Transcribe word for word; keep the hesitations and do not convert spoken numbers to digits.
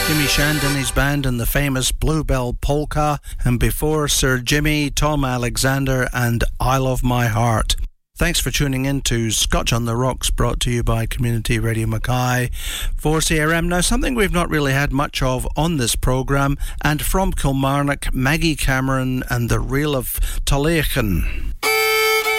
Jimmy Shandon's band and the famous Bluebell Polka, and before Sir Jimmy, Tom Alexander and I Love My Heart. Thanks for tuning in to Scotch on the Rocks, brought to you by Community Radio Mackay for C R M. Now, something we've not really had much of on this programme, and from Kilmarnock, Maggie Cameron and the Reel of Tallaghchan.